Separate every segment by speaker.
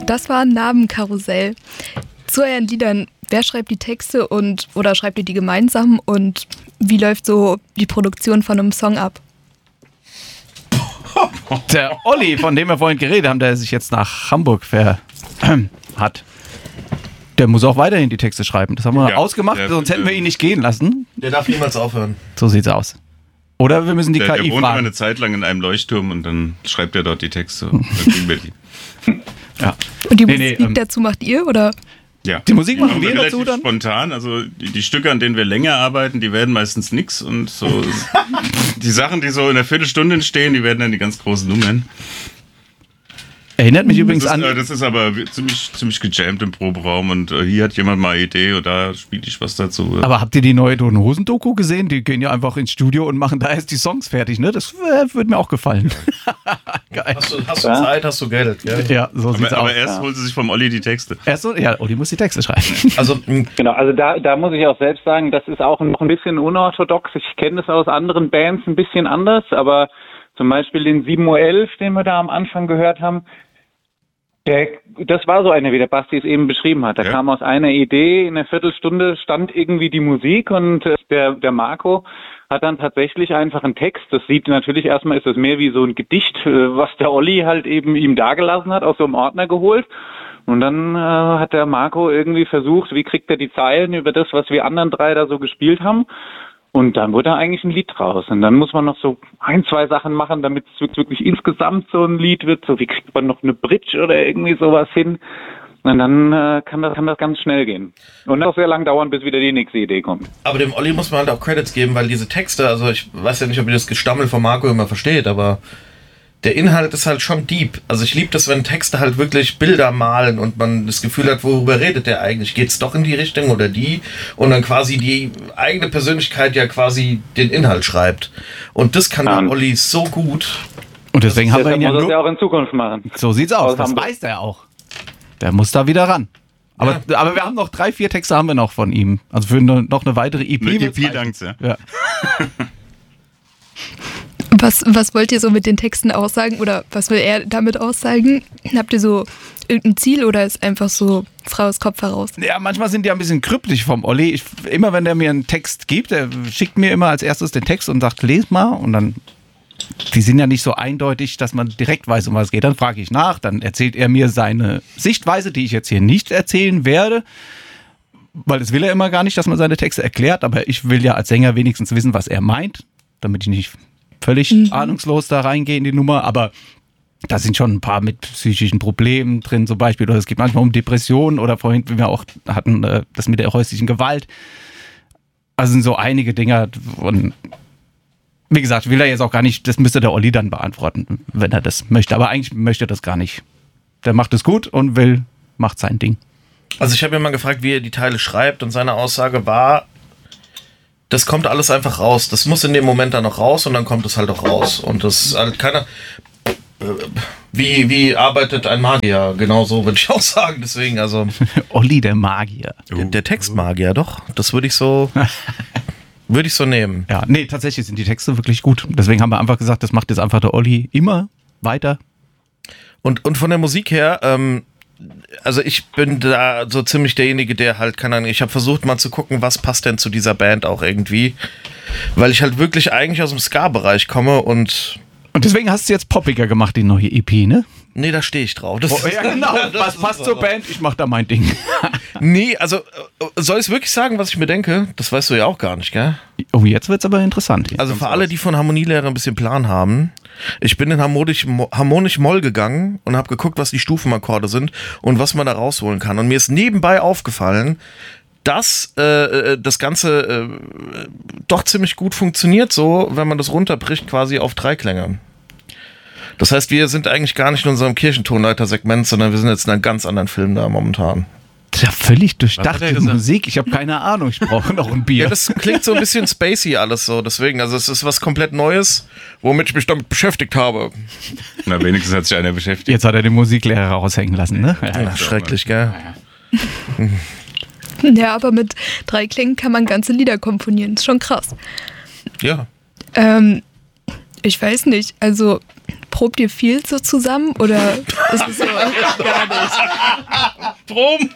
Speaker 1: Das war Narbenkarussell. Zu euren Liedern, wer schreibt die Texte oder schreibt ihr die gemeinsam und wie läuft so die Produktion von einem Song ab?
Speaker 2: Der Olli, von dem wir vorhin geredet haben, der sich jetzt nach Hamburg hat, der muss auch weiterhin die Texte schreiben. Das haben wir ausgemacht, sonst hätten wir ihn nicht gehen lassen.
Speaker 3: Der darf niemals aufhören.
Speaker 2: So sieht's aus. Oder wir müssen die KI fragen.
Speaker 4: Der wohnt immer eine Zeit lang in einem Leuchtturm und dann schreibt er dort die Texte und dann kriegen wir die.
Speaker 2: Ja.
Speaker 1: Und die Musik dazu macht ihr, oder?
Speaker 4: Ja.
Speaker 2: Die Musik machen wir dazu dann?
Speaker 4: Spontan, also die Stücke, an denen wir länger arbeiten, die werden meistens nix und so die Sachen, die so in einer Viertelstunde entstehen, die werden dann die ganz großen Nummern.
Speaker 2: Erinnert mich übrigens an...
Speaker 4: Das ist aber ziemlich gejammt im Proberaum und hier hat jemand mal eine Idee und da spiele ich was dazu.
Speaker 2: Aber habt ihr die neue Toten Hosen Doku gesehen? Die gehen ja einfach ins Studio und machen da erst die Songs fertig, ne? Das würde mir auch gefallen. Geil.
Speaker 3: Hast du Zeit, hast du Geld, gell?
Speaker 2: Ja, so sieht's aus.
Speaker 4: Aber erst holt sie sich vom Olli die Texte.
Speaker 2: Olli muss die Texte schreiben.
Speaker 5: Also da muss ich auch selbst sagen, das ist auch noch ein bisschen unorthodox. Ich kenne das aus anderen Bands ein bisschen anders, aber zum Beispiel den 7.11 Uhr, den wir da am Anfang gehört haben, das war so eine, wie der Basti es eben beschrieben hat. Da kam aus einer Idee, in einer Viertelstunde stand irgendwie die Musik und der Marco hat dann tatsächlich einfach einen Text. Das sieht natürlich erstmal, ist das mehr wie so ein Gedicht, was der Olli halt eben ihm dagelassen hat, aus so einem Ordner geholt. Und dann hat der Marco irgendwie versucht, wie kriegt er die Zeilen über das, was wir anderen drei da so gespielt haben. Und dann wurde da eigentlich ein Lied draus. Und dann muss man noch so 2 Sachen machen, damit es wirklich insgesamt so ein Lied wird. So wie kriegt man noch eine Bridge oder irgendwie sowas hin. Und dann kann das ganz schnell gehen. Und auch sehr lang dauern, bis wieder die nächste Idee kommt.
Speaker 3: Aber dem Olli muss man halt auch Credits geben, weil diese Texte, also ich weiß ja nicht, ob ihr das Gestammel von Marco immer versteht, aber der Inhalt ist halt schon deep. Also ich liebe das, wenn Texte halt wirklich Bilder malen und man das Gefühl hat, worüber redet der eigentlich? Geht's doch in die Richtung oder die? Und dann quasi die eigene Persönlichkeit ja quasi den Inhalt schreibt. Und das kann der Olli so gut.
Speaker 2: Und deswegen haben wir ihn
Speaker 5: ja auch in Zukunft machen.
Speaker 2: So sieht's aus, das weiß er auch. Der muss da wieder ran. Aber wir haben noch 3, 4 Texte haben wir noch von ihm. Also für noch eine weitere EP.
Speaker 4: Eine EP, danke.
Speaker 2: Ja.
Speaker 1: Was wollt ihr so mit den Texten aussagen oder was will er damit aussagen? Habt ihr so irgendein Ziel oder ist einfach so frei aus Kopf heraus?
Speaker 2: Ja, manchmal sind die ein bisschen kryptisch vom Olli. Immer wenn der mir einen Text gibt, der schickt mir immer als erstes den Text und sagt, les mal. Und dann, die sind ja nicht so eindeutig, dass man direkt weiß, um was es geht. Dann frage ich nach, dann erzählt er mir seine Sichtweise, die ich jetzt hier nicht erzählen werde. Weil das will er immer gar nicht, dass man seine Texte erklärt. Aber ich will ja als Sänger wenigstens wissen, was er meint, damit ich nicht völlig ahnungslos da reingehe in die Nummer, aber da sind schon ein paar mit psychischen Problemen drin zum Beispiel, oder es geht manchmal um Depressionen oder vorhin, wie wir auch hatten, das mit der häuslichen Gewalt. Also sind so einige Dinger und wie gesagt, will er jetzt auch gar nicht, das müsste der Olli dann beantworten, wenn er das möchte, aber eigentlich möchte er das gar nicht. Der macht es gut und macht sein Ding.
Speaker 3: Also ich habe ihn mal gefragt, wie er die Teile schreibt und seine Aussage war, das kommt alles einfach raus. Das muss in dem Moment dann noch raus und dann kommt es halt auch raus. Und das ist halt keiner. Wie arbeitet ein Magier? Genau so würde ich auch sagen. Deswegen, also.
Speaker 2: Olli, der Magier.
Speaker 3: Der Textmagier, doch. Das würde ich so nehmen.
Speaker 2: Ja, nee, tatsächlich sind die Texte wirklich gut. Deswegen haben wir einfach gesagt, das macht jetzt einfach der Olli immer weiter.
Speaker 3: Und von der Musik her, also ich bin da so ziemlich derjenige, der halt, keine Ahnung, ich habe versucht mal zu gucken, was passt denn zu dieser Band auch irgendwie, weil ich halt wirklich eigentlich aus dem Ska-Bereich komme und
Speaker 2: deswegen hast du jetzt poppiger gemacht, die neue EP, ne?
Speaker 3: Nee, da stehe ich drauf.
Speaker 2: Ja, genau. Was passt zur Band? Ich mach da mein Ding.
Speaker 3: Nee, also soll ich wirklich sagen, was ich mir denke? Das weißt du ja auch gar nicht, gell?
Speaker 2: Oh, jetzt wird's aber interessant.
Speaker 3: Also für alle, die von Harmonielehre ein bisschen Plan haben, ich bin in harmonisch Moll gegangen und habe geguckt, was die Stufenakkorde sind und was man da rausholen kann. Und mir ist nebenbei aufgefallen, dass das Ganze doch ziemlich gut funktioniert, so wenn man das runterbricht quasi auf Dreiklänge. Das heißt, wir sind eigentlich gar nicht in unserem Kirchentonleiter-Segment, sondern wir sind jetzt in einem ganz anderen Film da momentan.
Speaker 2: Das ist ja völlig durchdachte Musik. Ich habe keine Ahnung, ich brauche noch ein Bier.
Speaker 3: Ja, das klingt so ein bisschen spacey alles so, deswegen. Also es ist was komplett Neues, womit ich mich damit beschäftigt habe.
Speaker 4: Na, wenigstens hat sich einer beschäftigt.
Speaker 2: Jetzt hat er den Musiklehrer raushängen lassen, ne?
Speaker 3: Ja, schrecklich, gell?
Speaker 1: Ja, aber mit 3 Klängen kann man ganze Lieder komponieren. Ist schon krass.
Speaker 3: Ja.
Speaker 1: Ich weiß nicht, also probt ihr viel so zusammen oder ist es so gar nicht?
Speaker 4: Proben!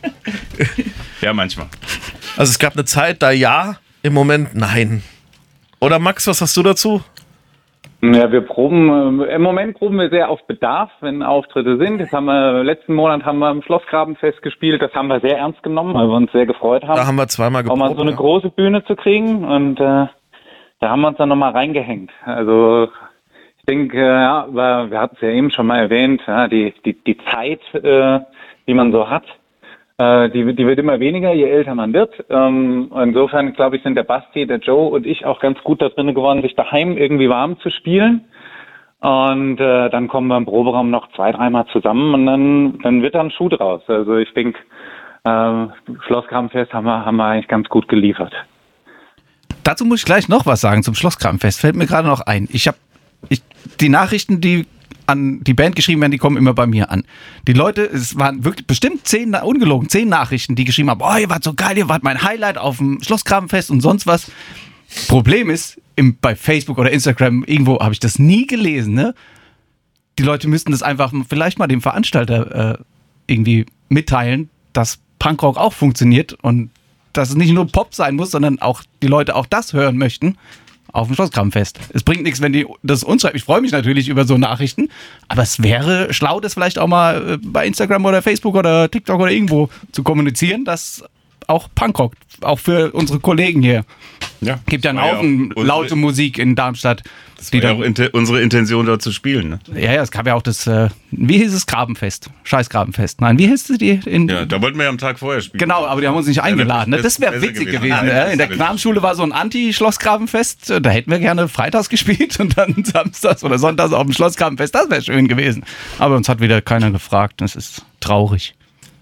Speaker 4: Ja, manchmal.
Speaker 3: Also es gab eine Zeit, da ja, im Moment nein. Oder Max, was hast du dazu?
Speaker 5: Ja, wir proben, im Moment proben wir sehr auf Bedarf, wenn Auftritte sind. Letzten Monat haben wir im Schlossgrabenfest gespielt, das haben wir sehr ernst genommen, weil wir uns sehr gefreut haben.
Speaker 3: Da haben wir zweimal
Speaker 5: auch
Speaker 3: geprobt.
Speaker 5: mal so eine große Bühne zu kriegen und da haben wir uns dann nochmal reingehängt. Also ich denke, wir hatten es ja eben schon mal erwähnt, ja, die Zeit, die man so hat, die wird immer weniger, je älter man wird. Insofern, glaube ich, sind der Basti, der Joe und ich auch ganz gut da drin geworden, sich daheim irgendwie warm zu spielen. Und dann kommen wir im Proberaum noch 2-3 Mal zusammen und dann wird da ein Schuh draus. Also ich denke, Schlossgrabenfest haben wir eigentlich ganz gut geliefert.
Speaker 2: Dazu muss ich gleich noch was sagen zum Schlossgrabenfest. Fällt mir gerade noch ein. Die Nachrichten, die an die Band geschrieben werden, die kommen immer bei mir an. Die Leute, es waren wirklich bestimmt 10 Nachrichten, die geschrieben haben, oh, ihr wart so geil, ihr wart mein Highlight auf dem Schlossgrabenfest und sonst was. Problem ist, bei Facebook oder Instagram, irgendwo habe ich das nie gelesen, ne? Die Leute müssten das einfach vielleicht mal dem Veranstalter irgendwie mitteilen, dass Punkrock auch funktioniert und dass es nicht nur Pop sein muss, sondern auch die Leute auch das hören möchten auf dem Schlossgrabenfest. Es bringt nichts, wenn die das uns schreiben. Ich freue mich natürlich über so Nachrichten, aber es wäre schlau, das vielleicht auch mal bei Instagram oder Facebook oder TikTok oder irgendwo zu kommunizieren, dass auch Punkrock, auch für unsere Kollegen hier.
Speaker 4: Ja,
Speaker 2: Gibt ja einen Haufen laute Musik in Darmstadt.
Speaker 4: Das war ja auch unsere Intention, dort zu spielen. Ne?
Speaker 2: Ja, es gab ja auch das, wie hieß es, Grabenfest? Scheißgrabenfest. Nein, wie hieß es die?
Speaker 4: Ja, da wollten wir ja am Tag vorher spielen.
Speaker 2: Genau, aber die haben uns nicht eingeladen. Ne? Das wäre witzig gewesen. In der Knabenschule war so ein Anti-Schlossgrabenfest. Da hätten wir gerne freitags gespielt und dann samstags oder sonntags auf dem Schlossgrabenfest. Das wäre schön gewesen. Aber uns hat wieder keiner gefragt. Das ist traurig.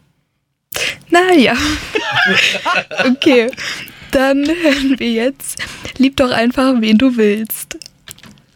Speaker 1: Naja. Okay, dann hören wir jetzt Lieb doch einfach, wen du willst.